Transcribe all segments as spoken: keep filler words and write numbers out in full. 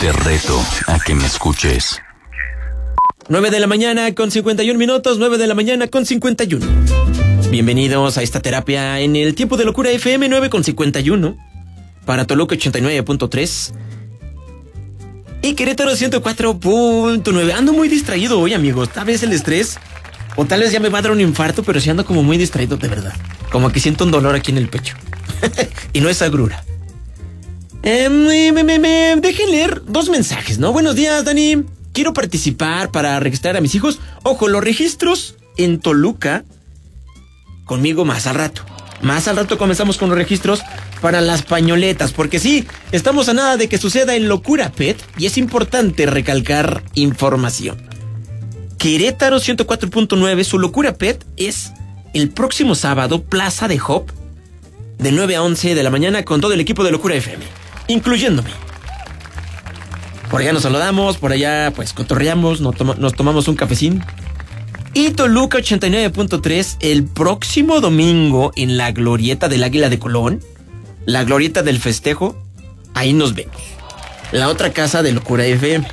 Te reto a que me escuches. nueve de la mañana con cincuenta y un minutos, nueve de la mañana con cincuenta y uno. Bienvenidos a esta terapia en el tiempo de locura F M nueve con cincuenta y uno. Para Toluca ochenta y nueve punto tres. Y Querétaro ciento cuatro punto nueve. Ando muy distraído hoy, amigos. Tal vez el estrés, o tal vez ya me va a dar un infarto, pero sí ando como muy distraído, de verdad. Como que siento un dolor aquí en el pecho. Y no es agrura. Eh, me, me, me, me, dejen leer dos mensajes, ¿no? Buenos días, Dani. Quiero participar para registrar a mis hijos. Ojo, los registros en Toluca, conmigo más al rato. Más al rato comenzamos con los registros para las pañoletas, porque sí, estamos a nada de que suceda en Locura Pet y es importante recalcar información. Querétaro ciento cuatro punto nueve, su Locura Pet es el próximo sábado, Plaza de Hop, de nueve a once de la mañana con todo el equipo de Locura F M, incluyéndome. Por allá nos saludamos, por allá pues cotorreamos, nos, toma, nos tomamos un cafecín. Y Toluca ochenta y nueve punto tres el próximo domingo en la Glorieta del Águila de Colón, la Glorieta del Festejo, ahí nos vemos. La otra casa de Locura F M.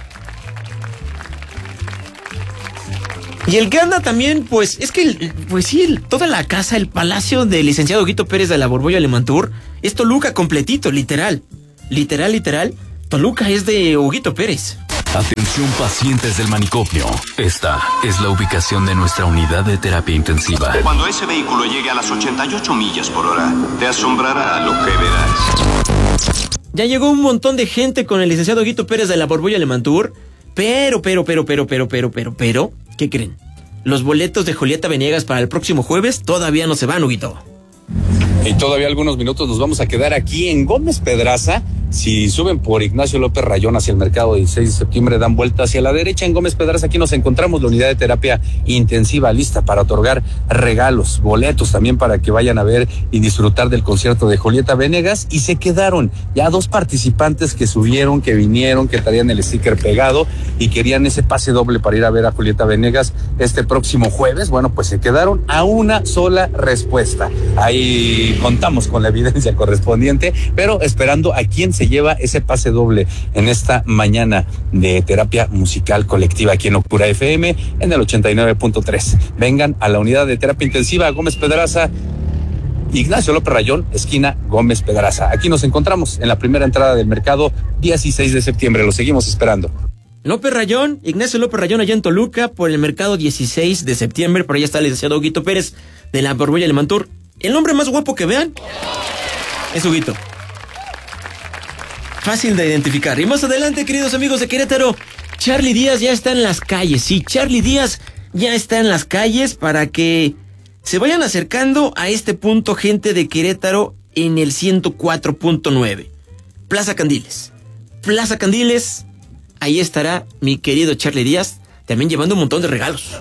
Y el que anda también, pues, es que, pues sí, el, toda la casa, el palacio del licenciado Huguito Pérez de la Borbolla Alemán-Tour, es Toluca completito, literal. Literal, literal, Toluca es de Huguito Pérez. Atención pacientes del manicomio. Esta es la ubicación de nuestra unidad de terapia intensiva. Cuando ese vehículo llegue a las ochenta y ocho millas por hora, te asombrará lo que verás. Ya llegó un montón de gente con el licenciado Huguito Pérez de la Borbolla Alemán-Tour, pero, pero, pero, pero, pero, pero, pero, pero, ¿qué creen? Los boletos de Julieta Venegas para el próximo jueves todavía no se van, Huguito. Y todavía algunos minutos nos vamos a quedar aquí en Gómez Pedraza. Si suben por Ignacio López Rayón hacia el mercado dieciséis de septiembre, dan vuelta hacia la derecha en Gómez Pedraza. Aquí nos encontramos la unidad de terapia intensiva lista para otorgar regalos, boletos también para que vayan a ver y disfrutar del concierto de Julieta Venegas. Y se quedaron ya dos participantes que subieron, que vinieron, que traían el sticker pegado y querían ese pase doble para ir a ver a Julieta Venegas este próximo jueves. Bueno, pues se quedaron a una sola respuesta. Ahí contamos con la evidencia correspondiente, pero esperando a quién se lleva ese pase doble en esta mañana de terapia musical colectiva aquí en Locura F M en el ochenta y nueve punto tres. Vengan a la unidad de terapia intensiva Gómez Pedraza, Ignacio López Rayón, esquina Gómez Pedraza. Aquí nos encontramos en la primera entrada del mercado dieciséis de septiembre. Lo seguimos esperando. López Rayón, Ignacio López Rayón allá en Toluca por el mercado dieciséis de septiembre. Por allá está el licenciado Huguito Pérez de la Borbolla Alemán-Tour. El nombre más guapo que vean es Huguito. Fácil de identificar. Y más adelante, queridos amigos de Querétaro, Charly Díaz ya está en las calles. Sí, Charly Díaz ya está en las calles para que se vayan acercando a este punto, gente de Querétaro, en el ciento cuatro punto nueve. Plaza Candiles. Plaza Candiles. Ahí estará mi querido Charly Díaz, también llevando un montón de regalos.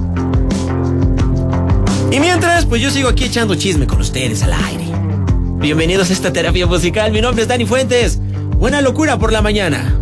Y mientras, pues yo sigo aquí echando chisme con ustedes al aire. Bienvenidos a esta terapia musical. Mi nombre es Dani Fuentes. Buena locura por la mañana.